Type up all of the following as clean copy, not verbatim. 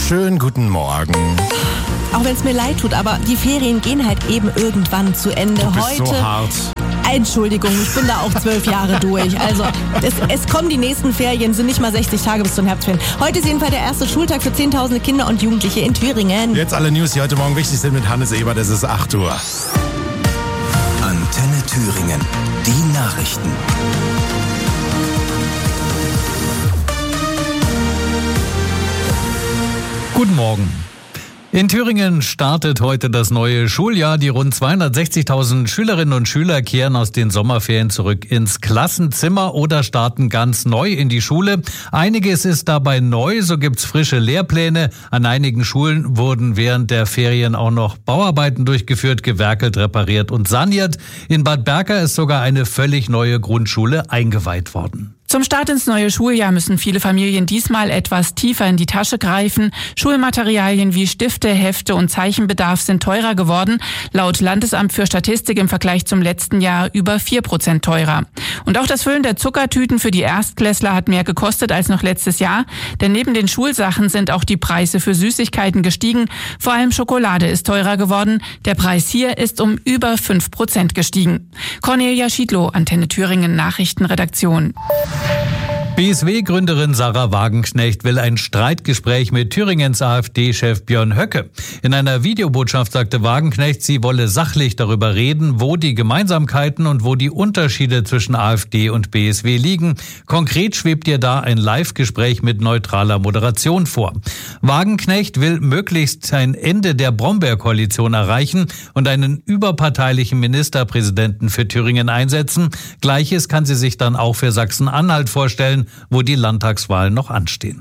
Schönen guten Morgen. Auch wenn es mir leid tut, aber die Ferien gehen halt eben irgendwann zu Ende. Du bist Heute. so hart. Entschuldigung, ich bin da auch 12 Jahre durch. Also es kommen die nächsten Ferien, sind nicht mal 60 Tage bis zum Herbstferien. Heute ist jedenfalls der erste Schultag für Zehntausende Kinder und Jugendliche in Thüringen. Jetzt alle News, die heute Morgen wichtig sind mit Hannes Ebert. Es ist 8 Uhr. Antenne Thüringen. Die Nachrichten. Guten Morgen. In Thüringen startet heute das neue Schuljahr. Die rund 260.000 Schülerinnen und Schüler kehren aus den Sommerferien zurück ins Klassenzimmer oder starten ganz neu in die Schule. Einiges ist dabei neu, so gibt's frische Lehrpläne. An einigen Schulen wurden während der Ferien auch noch Bauarbeiten durchgeführt, gewerkelt, repariert und saniert. In Bad Berka ist sogar eine völlig neue Grundschule eingeweiht worden. Zum Start ins neue Schuljahr müssen viele Familien diesmal etwas tiefer in die Tasche greifen. Schulmaterialien wie Stifte, Hefte und Zeichenbedarf sind teurer geworden. Laut Landesamt für Statistik im Vergleich zum letzten Jahr über 4% teurer. Und auch das Füllen der Zuckertüten für die Erstklässler hat mehr gekostet als noch letztes Jahr. Denn neben den Schulsachen sind auch die Preise für Süßigkeiten gestiegen. Vor allem Schokolade ist teurer geworden. Der Preis hier ist um über 5% gestiegen. Cornelia Schiedlow, Antenne Thüringen Nachrichtenredaktion. BSW-Gründerin Sarah Wagenknecht will ein Streitgespräch mit Thüringens AfD-Chef Björn Höcke. In einer Videobotschaft sagte Wagenknecht, sie wolle sachlich darüber reden, wo die Gemeinsamkeiten und wo die Unterschiede zwischen AfD und BSW liegen. Konkret schwebt ihr da ein Live-Gespräch mit neutraler Moderation vor. Wagenknecht will möglichst ein Ende der Brombeer-Koalition erreichen und einen überparteilichen Ministerpräsidenten für Thüringen einsetzen. Gleiches kann sie sich dann auch für Sachsen-Anhalt vorstellen, wo die Landtagswahlen noch anstehen.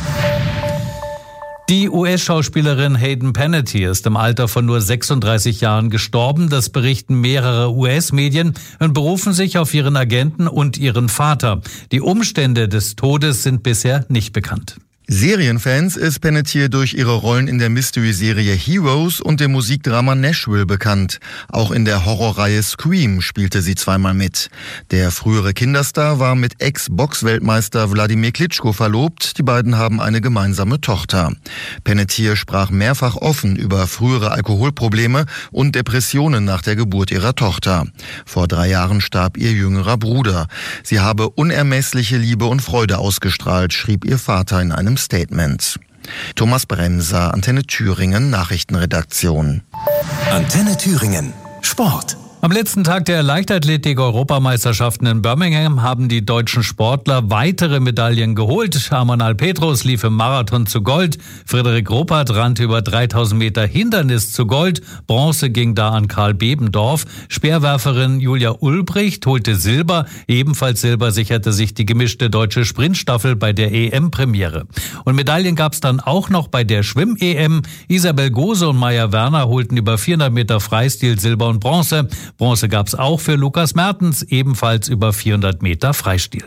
Die US-Schauspielerin Hayden Panettiere ist im Alter von nur 36 Jahren gestorben. Das berichten mehrere US-Medien und berufen sich auf ihren Agenten und ihren Vater. Die Umstände des Todes sind bisher nicht bekannt. Serienfans ist Panettiere durch ihre Rollen in der Mystery-Serie Heroes und dem Musikdrama Nashville bekannt. Auch in der Horrorreihe Scream spielte sie zweimal mit. Der frühere Kinderstar war mit Ex-Box-Weltmeister Wladimir Klitschko verlobt. Die beiden haben eine gemeinsame Tochter. Panettiere sprach mehrfach offen über frühere Alkoholprobleme und Depressionen nach der Geburt ihrer Tochter. Vor 3 Jahren starb ihr jüngerer Bruder. Sie habe unermessliche Liebe und Freude ausgestrahlt, schrieb ihr Vater in einem Statement. Thomas Bremser, Antenne Thüringen, Nachrichtenredaktion. Antenne Thüringen. Sport. Am letzten Tag der Leichtathletik-Europameisterschaften in Birmingham haben die deutschen Sportler weitere Medaillen geholt. Amanal Petros lief im Marathon zu Gold. Frederik Ruppert rannte über 3000 Meter Hindernis zu Gold. Bronze ging da an Karl Bebendorf. Speerwerferin Julia Ulbricht holte Silber. Ebenfalls Silber sicherte sich die gemischte deutsche Sprintstaffel bei der EM-Premiere. Und Medaillen gab es dann auch noch bei der Schwimm-EM. Isabel Gose und Maja Werner holten über 400 Meter Freistil Silber und Bronze. Bronze gab es auch für Lukas Mertens, ebenfalls über 400 Meter Freistil.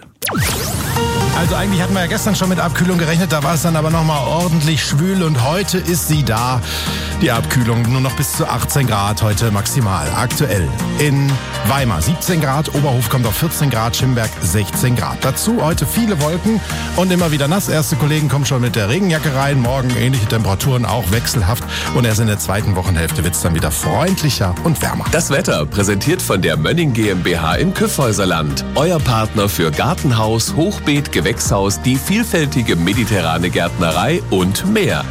Also eigentlich hatten wir ja gestern schon mit Abkühlung gerechnet, da war es dann aber nochmal ordentlich schwül und heute ist sie da. Die Abkühlung nur noch bis zu 18 Grad heute maximal. Aktuell in Weimar 17 Grad, Oberhof kommt auf 14 Grad, Schimberg 16 Grad. Dazu heute viele Wolken und immer wieder nass. Erste Kollegen kommen schon mit der Regenjacke rein. Morgen ähnliche Temperaturen, auch wechselhaft. Und erst in der zweiten Wochenhälfte wird es dann wieder freundlicher und wärmer. Das Wetter präsentiert von der Mönning GmbH im Kyffhäuserland. Euer Partner für Gartenhaus, Hochbeet, Gewächshaus, die vielfältige mediterrane Gärtnerei und mehr.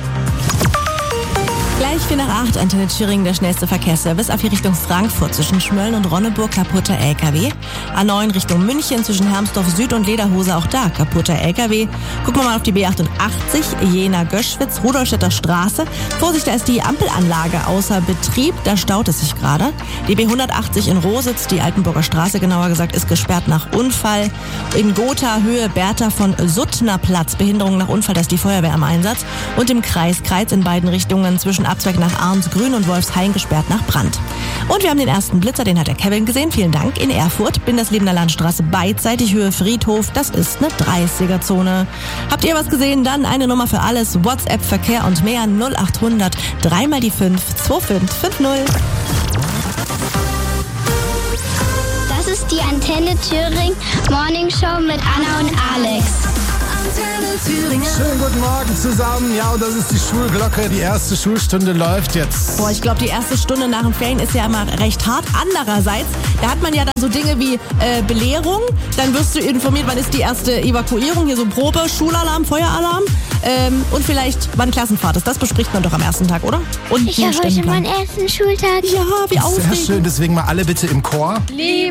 Gleich 7:45, Antenne Thüringen, der schnellste Verkehrsservice. Auf die Richtung Frankfurt zwischen Schmölln und Ronneburg kaputter LKW. A9 Richtung München zwischen Hermsdorf Süd und Lederhose, auch da kaputter LKW. Gucken wir mal auf die B88, Jena-Göschwitz, Rudolstädter Straße. Vorsicht, da ist die Ampelanlage außer Betrieb, da staut es sich gerade. Die B180 in Rositz, die Altenburger Straße genauer gesagt, ist gesperrt nach Unfall. In Gotha, Höhe Bertha von Suttner Platz, Behinderung nach Unfall, da ist die Feuerwehr am Einsatz. Und im Kreis Kreiz in beiden Richtungen zwischen Abzweig nach Arnsgrün und Wolfshain gesperrt nach Brand. Und wir haben den ersten Blitzer, den hat der Kevin gesehen. Vielen Dank. In Erfurt, Binderslebener Landstraße beidseitig, Höhe Friedhof. Das ist eine 30er-Zone. Habt ihr was gesehen? Dann eine Nummer für alles. WhatsApp, Verkehr und mehr 0800 3 mal die 5 2550. Das ist die Antenne Thüringen Morning Show mit Anna und Alex. Antenne Thüringen. Schönen guten Morgen zusammen. Ja, und das ist die Schulglocke. Die erste Schulstunde läuft jetzt. Boah, ich glaube, die erste Stunde nach den Ferien ist ja immer recht hart. Andererseits, da hat man ja dann so Dinge wie Belehrung. Dann wirst du informiert, wann ist die erste Evakuierung. Hier so Probe, Schulalarm, Feueralarm. Und vielleicht, wann Klassenfahrt ist. Das bespricht man doch am ersten Tag, oder? Und ich habe heute meinen ersten Schultag. Ja, wie aufregend. Sehr schön. Deswegen mal alle bitte im Chor. Liebe